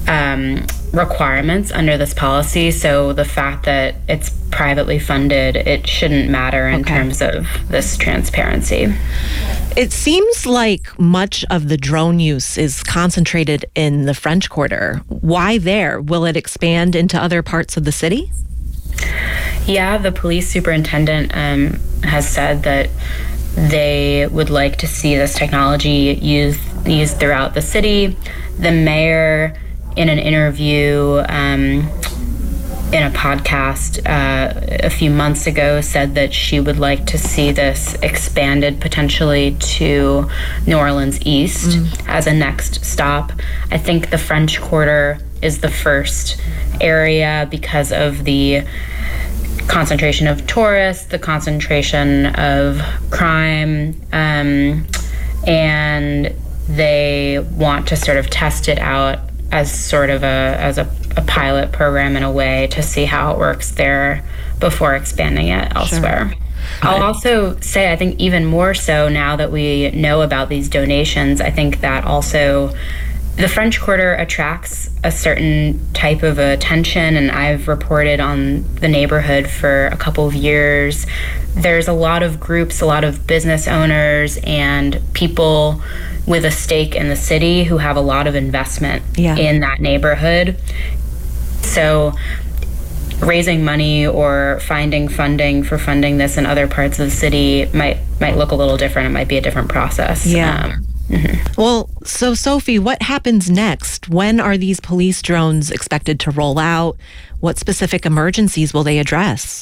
requirements under this policy. So the fact that it's privately funded, it shouldn't matter in terms of this transparency. It seems like much of the drone use is concentrated in the French Quarter. Why there? Will it expand into other parts of the city? Yeah, the police superintendent has said that they would like to see this technology used throughout the city. The mayor, in an interview in a podcast a few months ago, said that she would like to see this expanded potentially to New Orleans East as a next stop. I think the French Quarter is the first area because of the concentration of tourists, the concentration of crime, and they want to sort of test it out as sort of a pilot program in a way to see how it works there before expanding it elsewhere. Sure. I'll also say, I think even more so now that we know about these donations, I think that also the French Quarter attracts a certain type of attention, and I've reported on the neighborhood for a couple of years. There's a lot of groups, a lot of business owners and people with a stake in the city who have a lot of investment in that neighborhood. So raising money or finding funding for funding this in other parts of the city might look a little different. It might be a different process. Yeah. Well, so Sophie, what happens next? When are these police drones expected to roll out? What specific emergencies will they address?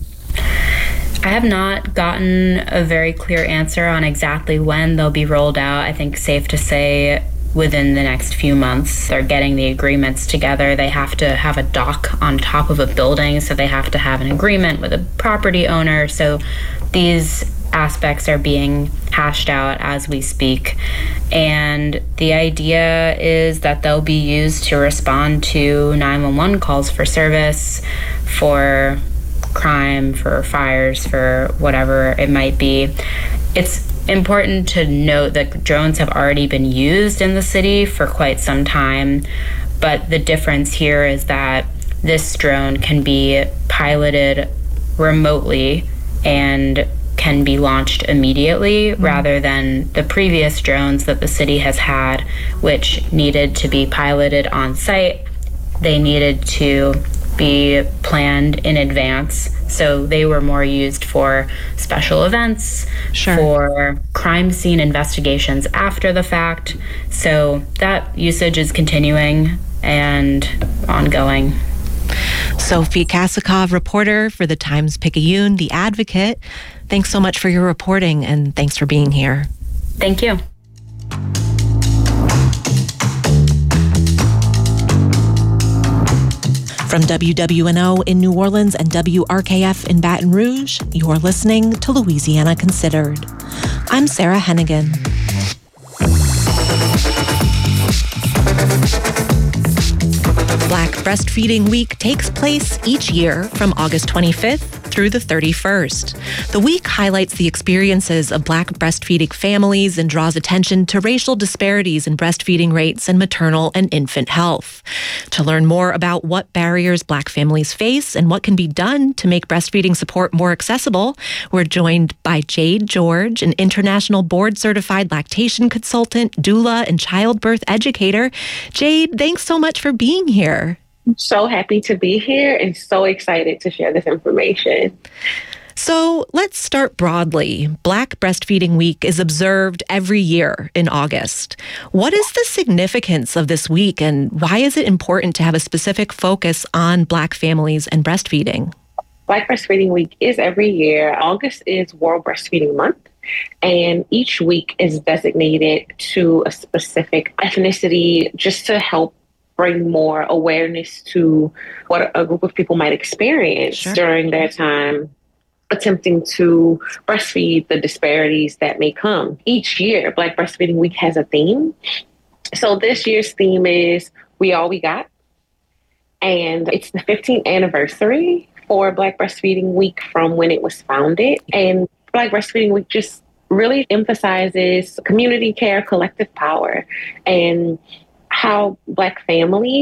I have not gotten a very clear answer on exactly when they'll be rolled out. I think safe to say within the next few months. They're getting the agreements together. They have to have a dock on top of a building, so they have to have an agreement with a property owner. So these aspects are being hashed out as we speak. And the idea is that they'll be used to respond to 911 calls for service, for crime, for fires, for whatever it might be. It's important to note that drones have already been used in the city for quite some time, but the difference here is that this drone can be piloted remotely and can be launched immediately rather than the previous drones that the city has had, which needed to be piloted on site. They needed to be planned in advance. So they were more used for special events, for crime scene investigations after the fact. So that usage is continuing and ongoing. Sophie Kasakov, reporter for the Times-Picayune, The Advocate. Thanks so much for your reporting, and thanks for being here. Thank you. From WWNO in New Orleans and WRKF in Baton Rouge, you're listening to Louisiana Considered. I'm Sarah Hennigan. Black Breastfeeding Week takes place each year from August 25th through the 31st. The week highlights the experiences of Black breastfeeding families and draws attention to racial disparities in breastfeeding rates and maternal and infant health. To learn more about what barriers Black families face and what can be done to make breastfeeding support more accessible, we're joined by Jade George, an international board-certified lactation consultant, doula, and childbirth educator. Jade, thanks so much for being here. I'm so happy to be here and so excited to share this information. So let's start broadly. Black Breastfeeding Week is observed every year in August. What is the significance of this week, and why is it important to have a specific focus on Black families and breastfeeding? Black Breastfeeding Week is every year. August is World Breastfeeding Month, and each week is designated to a specific ethnicity just to help bring more awareness to what a group of people might experience during their time attempting to breastfeed, the disparities that may come. Each year, Black Breastfeeding Week has a theme. So this year's theme is We All We Got. And it's the 15th anniversary for Black Breastfeeding Week from when it was founded. And Black Breastfeeding Week just really emphasizes community care, collective power, and how Black families